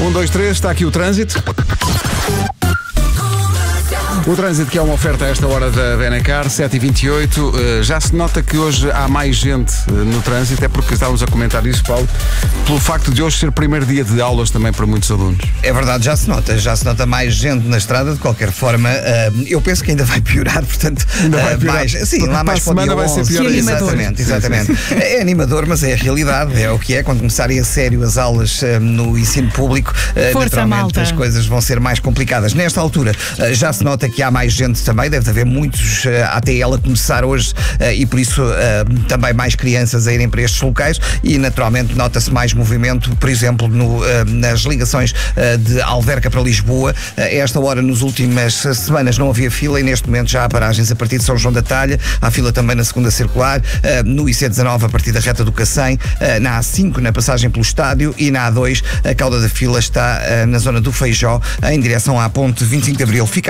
1, 2, 3, está aqui o trânsito. O trânsito que é uma oferta a esta hora da Benacar, 7h28. Já se nota que hoje há mais gente no trânsito, é porque estávamos a comentar isso, Paulo, pelo facto de hoje ser o primeiro dia de aulas também para muitos alunos. É verdade, já se nota mais gente na estrada, de qualquer forma. Eu penso que ainda vai piorar, portanto, mais. Sim, lá mais para o dia 11. Vai ser pior. Exatamente. É animador, mas é a realidade, é o que é. Quando começarem a sério as aulas no ensino público, naturalmente malta. As coisas vão ser mais complicadas. Nesta altura, já se nota que há mais gente também, deve haver muitos ATL a começar hoje e por isso também mais crianças a irem para estes locais e naturalmente nota-se mais movimento, por exemplo, nas ligações de Alverca para Lisboa. A esta hora, nas últimas semanas, não havia fila e neste momento já há paragens a partir de São João da Talha, há fila também na segunda circular, no IC19 a partir da reta do Cacém, na A5 na passagem pelo estádio e na A2 a cauda da fila está na zona do Feijó em direção à ponte 25 de Abril.